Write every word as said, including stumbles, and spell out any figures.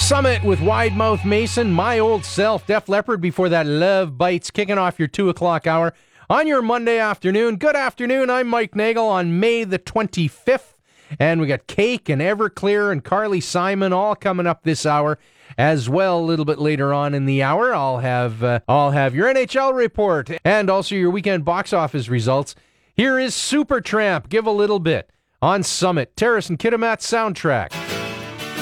Summit with Wide Mouth Mason, My Old Self, Def Leppard before that, Love Bites, kicking off your two o'clock hour on your Monday afternoon. Good afternoon, I'm Mike Nagel on May the twenty-fifth, and we got Cake and Everclear and Carly Simon all coming up this hour as well. A little bit later on in the hour, I'll have uh, I'll have your N H L report and also your weekend box office results. Here is Supertramp, Give a Little Bit on Summit, Terrace and Kitimat soundtrack.